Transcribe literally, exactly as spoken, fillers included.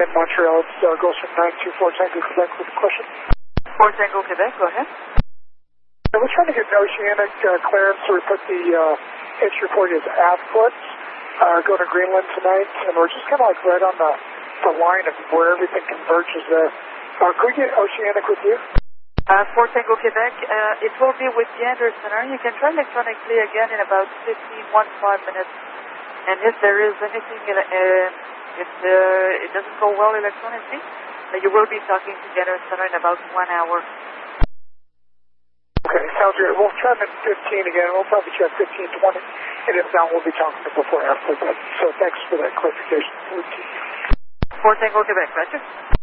In Montreal, it's uh, goes from nine two four Tango Quebec with a question. four Tango Quebec, go ahead. I was trying to get an oceanic uh, clearance so we put the uh, H report as aft-foot, uh, go to Greenland tonight, and we're just kind of like right on the, the line of where everything converges there. Uh, could we get oceanic with you? Uh, four Tango Quebec, uh, it will be with the Anderson. You can try electronically again in about fifteen, one, five minutes. And if there is anything, uh, if uh, it doesn't go well electronically, uh, you will be talking to the Anderson in about one hour. Okay, sounds good. We'll try them at fifteen again. We'll probably try fifteen, twenty. And if not, we'll be talking to before after that. So thanks for that clarification. four Tango Quebec, Roger.